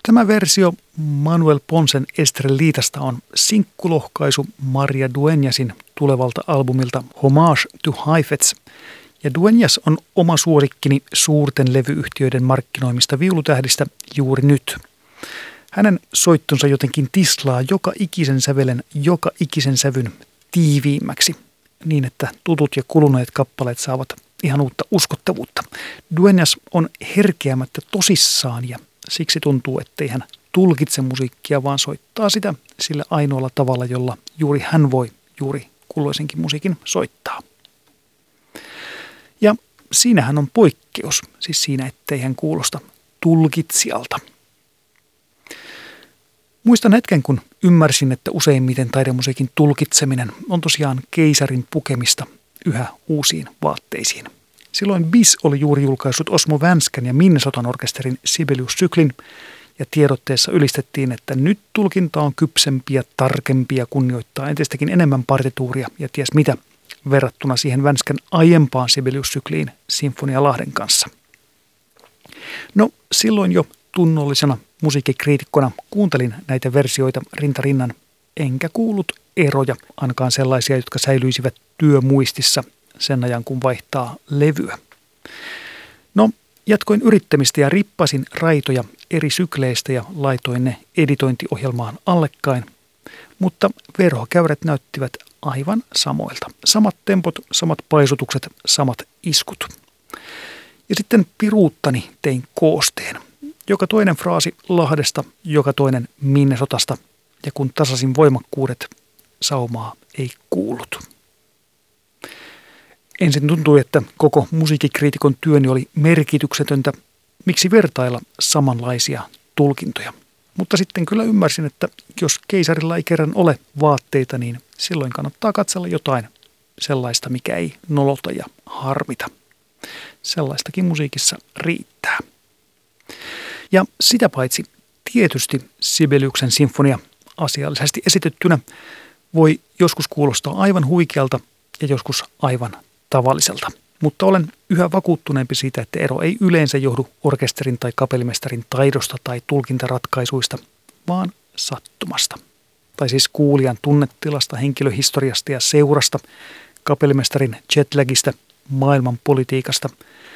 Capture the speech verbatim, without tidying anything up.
Tämä versio Manuel Ponsen Estrellitasta on sinkkulohkaisu Maria Dueñasin tulevalta albumilta Homage to Heifetz. Ja Dueñas on oma suosikkini suurten levyyhtiöiden markkinoimista viulutähdistä juuri nyt. Hänen soittonsa jotenkin tislaa joka ikisen sävelen, joka ikisen sävyn tiiviimmäksi, niin että tutut ja kuluneet kappaleet saavat ihan uutta uskottavuutta. Dueñas on herkeämättä tosissaan ja siksi tuntuu, ettei hän tulkitse musiikkia, vaan soittaa sitä sillä ainoalla tavalla, jolla juuri hän voi juuri kulloisenkin musiikin soittaa. Ja siinähän on poikkeus, siis siinä, ettei hän kuulosta tulkitsijalta. Muistan hetken, kun ymmärsin, että useimmiten taidemusiikin tulkitseminen on tosiaan keisarin pukemista yhä uusiin vaatteisiin. Silloin Bis oli juuri julkaissut Osmo Vänskän ja Minnesotan orkesterin Sibelius-syklin, ja tiedotteessa ylistettiin, että nyt tulkinta on kypsempi ja tarkempi ja kunnioittaa entistäkin enemmän partituuria ja ties mitä verrattuna siihen Vänskän aiempaan Sibelius-sykliin Sinfonia Lahden kanssa. No silloin jo tunnollisena musiikkikriitikkona kuuntelin näitä versioita rintarinnan, enkä kuullut eroja, ainakaan sellaisia, jotka säilyisivät työmuistissa sen ajan, kun vaihtaa levyä. No, jatkoin yrittämistä ja rippasin raitoja eri sykleistä ja laitoin ne editointiohjelmaan allekkain, mutta verhokäyrät näyttivät aivan samoilta. Samat tempot, samat paisutukset, samat iskut. Ja sitten piruuttani tein koosteen. Joka toinen fraasi Lahdesta, joka toinen Minnesotasta, ja kun tasasin voimakkuudet, saumaa ei kuullut. Ensin tuntui, että koko musiikkikriitikon työni oli merkityksetöntä. Miksi vertailla samanlaisia tulkintoja? Mutta sitten kyllä ymmärsin, että jos keisarilla ei kerran ole vaatteita, niin silloin kannattaa katsella jotain sellaista, mikä ei nolota ja harmita. Sellaistakin musiikissa riittää. Ja sitä paitsi tietysti Sibeliuksen sinfonia asiallisesti esitettynä voi joskus kuulostaa aivan huikealta ja joskus aivan tavalliselta. Mutta olen yhä vakuuttuneempi siitä, että ero ei yleensä johdu orkesterin tai kapellimestarin taidosta tai tulkintaratkaisuista, vaan sattumasta. Tai siis kuulijan tunnetilasta, henkilöhistoriasta ja seurasta, kapellimestarin jetlagista, maailman politiikasta